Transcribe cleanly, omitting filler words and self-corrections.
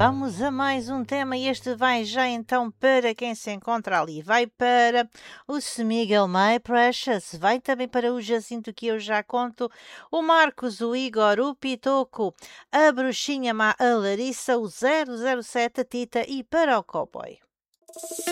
Vamos a mais um tema e este vai já então para quem se encontra ali. Vai para o Smigel My Precious, vai também para o Jacinto que eu já conto, o Marcos, o Igor, o Pitoco, a Bruxinha Má, a Larissa, o 007, a Tita e para o Cowboy.